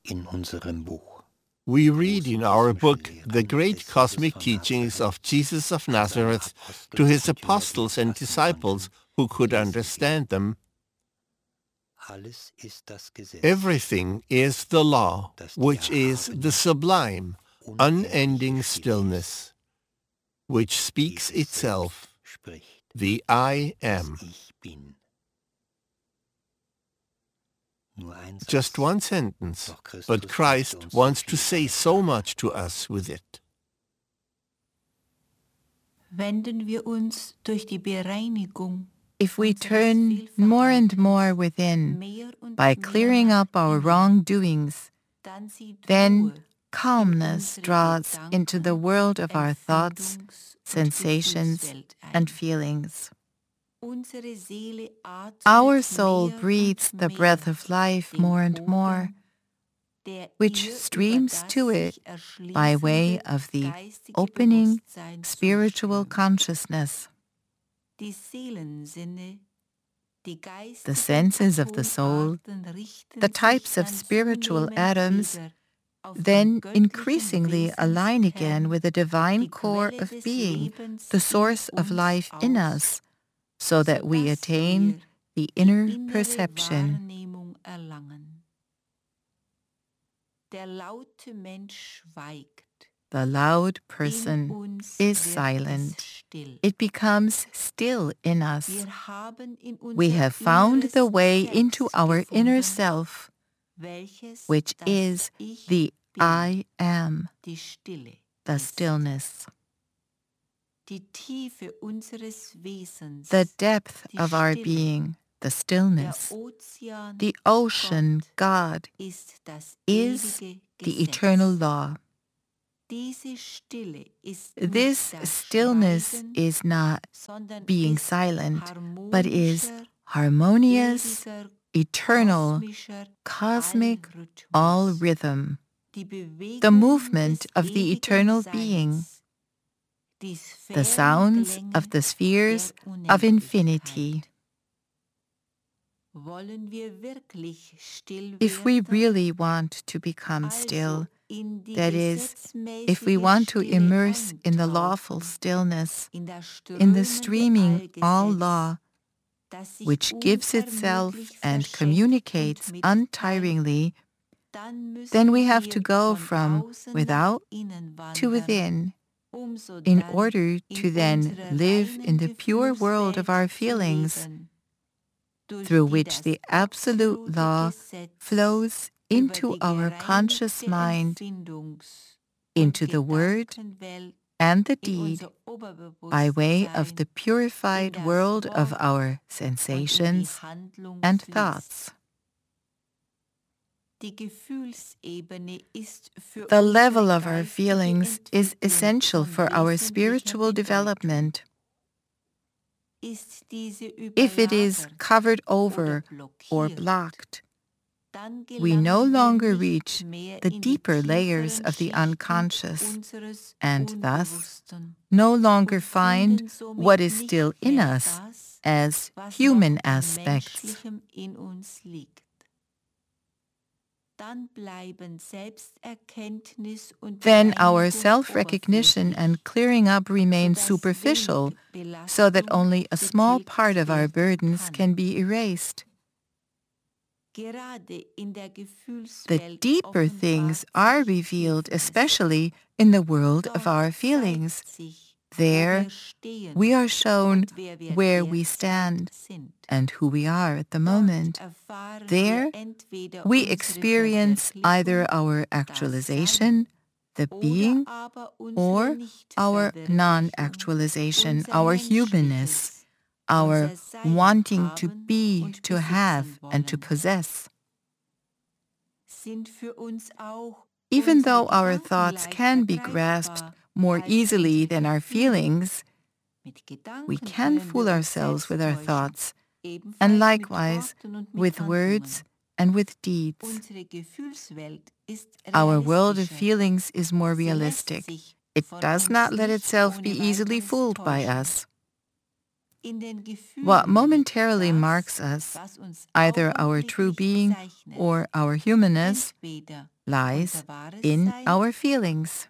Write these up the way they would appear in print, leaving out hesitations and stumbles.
in unserem Buch. We read in our book the great cosmic teachings of Jesus of Nazareth to his apostles and disciples who could understand them. Alles ist das Gesetz, Everything is the law, which is the sublime, unending stillness, which speaks dieses itself, selbst spricht, the I am. dass ich bin. Nur ein Satz, Just one sentence, doch Christus but möchte Christ uns wants so to viel say damit so sagen. much to us with it. Wenden wir uns durch die Bereinigung If we turn more and more within mehr und by mehr clearing nach up our innen, wrongdoings, dann sieht then Ruhe calmness in unsere draws into the world of our thoughts, Empfindungs- und sensations, Gefühlswelt ein. and feelings. Unsere Seele atmet Our soul mehr breathes und the mehr breath of life den more and more, Boden, der which ihr streams über das to it sich erschließende by way of the geistige opening Bewusstsein spiritual zuströmt. consciousness. Die Seelensinne, die The senses of the soul, Tonarten richten the sich types of dann spiritual zunehmend atoms, wieder auf then den increasingly göttlichen align again Wesenskern, with the divine die core Quelle of des being, Lebens the in source of uns life in aus, us, so that we sodass attain wir the die inner innere perception. Wahrnehmung erlangen. Der laute Mensch schweigt. The loud In person uns is wird silent. es still. It becomes still in us. Wir haben in We unser have found inneres the way Selbst into our inner gefunden, self, welches which das is Ich the bin, I am, die Stille the ist. stillness. Die Tiefe unseres Wesens, The depth die of our Stille, being, the der stillness. Ozean, The ocean, God, ist das is ewige the Gesetz. eternal law. Diese Stille ist This nicht das stillness Schweigen, is not sondern being ist silent, but is harmonischer, harmonious, ewiger, eternal, kosmischer cosmic, Allrhythmus. all rhythm, Die Bewegung the movement des of the ewigen eternal Seins, being, die the sounds of the spheres of infinity. Wollen wir wirklich still If we werden? really want to become Also still, in die that is, if we gesetzmäßige want to Stille immerse in the eintauchen, lawful stillness, in das in the strömende streaming all Allgesetz, law, das sich which gives itself unvermüdlich and verschenkt communicates und mitteilt, untiringly, dann then we müssen have to wir go von from außen without nach innen to wandern, within, so in dann order to in then unsere live in reinen the pure world of our Gefühlswelt zu feelings, leben, durch through die which the das absolute absolute law Gesetz flows über into die our conscious gereinigte mind, Empfindungs- into und the word Gedankenwelt and the in deed, unser by way of the Oberbewusstsein, in purified das world of Wort our und in die sensations Handlung and fließt. thoughts. Die Gefühlsebene ist für The unsere level of our geistige feelings is Entwicklung essential von for our wesentlicher spiritual Bedeutung. development. Ist diese If it is überlagert covered oder over or blockiert, blocked, dann we no gelangen wir longer nicht reach mehr the in die deeper layers tieferen of the Schichten unconscious, unseres and thus Unbewussten no longer und find finden somit what is nicht still in mehr us das, as was human noch an aspects. Menschlichem in uns liegt. Dann bleiben Selbsterkenntnis und Then our Bereinigung self-recognition oberflächlich, and clearing up remain sodass superficial, wenig so that Belastung only a small getilgt part of our werden burdens kann. can be erased. Gerade in der The Gefühlswelt deeper things offenbart are sich revealed, Tiefes. especially in the world of Dort our zeigt feelings. sich, wo There, wir stehen we are shown und wer wir where we derzeit stand sind. and who we are at the Dort moment. erfahren There, wir entweder we unsere experience either Verwirklichung, our das actualization, the Sein, being, oder aber unsere or our Nichtverwirklichung, non-actualization, unser our humanness, Menschliches, our unser Sein wanting to haben be, und to have, besitzen and to wollen. possess. Sind für uns auch Even unsere though our Gedanken thoughts leichter can be grasped greifbar more als easily unsere than our Gefühle. feelings, Mit we Gedanken can können fool wir uns ourselves selbst with our täuschen, thoughts, ebenfalls and mit likewise Worten und mit with Handlungen. words and with deeds. Unsere Gefühlswelt ist Our world of realistischer. feelings is more Sie lässt realistic. sich It von does uns not let nicht itself be ohne easily weiteres fooled by täuschen. us. What momentarily marks us, either our true being or our humanness, lies in our feelings.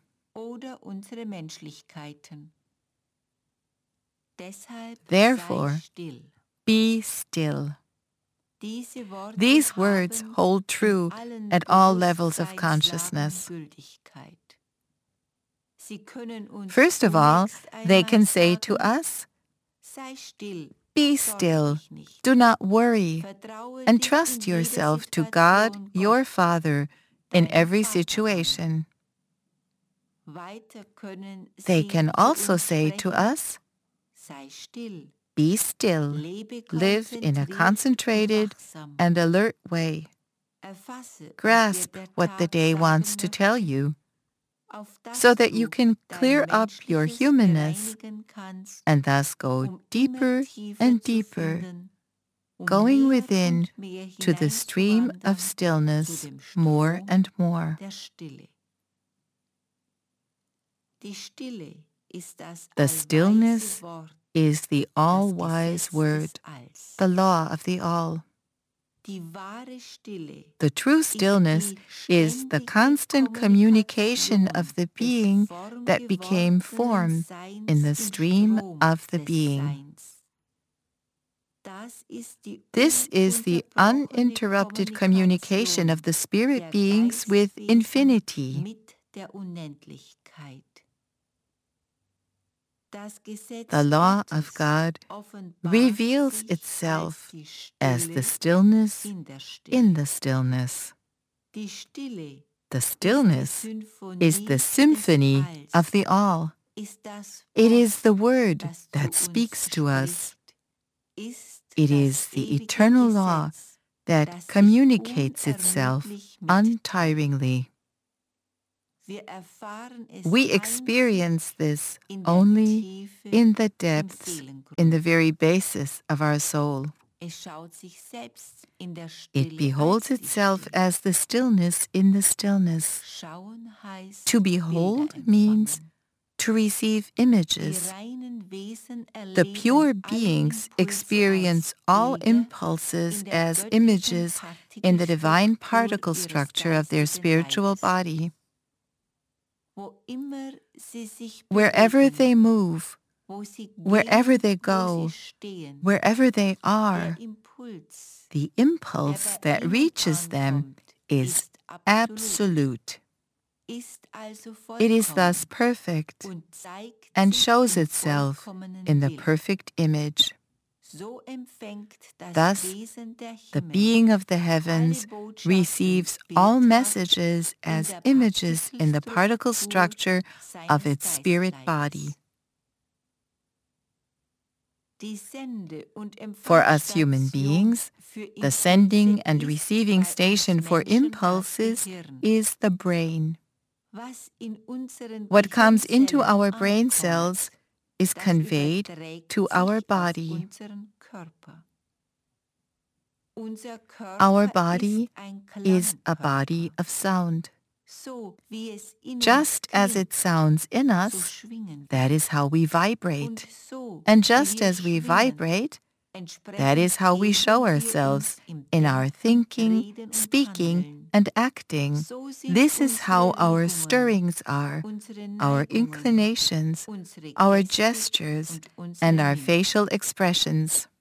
Therefore, be still. These words hold true at all levels of consciousness. First of all, they can say to us, be still, do not worry, and trust yourself to God, your Father, in every situation. They can also say to us, be still, live in a concentrated and alert way. Grasp what the day wants to tell you, so that you can clear up your humanness and thus go deeper and deeper, going within to the stream of stillness more and more. The stillness is the all-wise word, the law of the all. The true stillness is the constant communication of the being that became form in the stream of the being. This is the uninterrupted communication of the spirit beings with infinity. The law of God reveals itself as the stillness in the stillness. The stillness is the symphony of the all. It is the word that speaks to us. It is the eternal law that communicates itself untiringly. We experience this only in the depths, in the very basis of our soul. It beholds itself as the stillness in the stillness. To behold means to receive images. The pure beings experience all impulses as images in the divine particle structure of their spiritual body. Wherever they move, wherever they go, wherever they are, the impulse that reaches them is absolute. It is thus perfect and shows itself in the perfect image. Thus, the being of the heavens receives all messages as images in the particle structure of its spirit body. For us human beings, the sending and receiving station for impulses is the brain. What comes into our brain cells is conveyed to our body. Our body is a body of sound. Just as it sounds in us, that is how we vibrate. And just as we vibrate, that is how we show ourselves in our thinking, speaking, and acting. This is how our stirrings are, our inclinations, our gestures, and our facial expressions.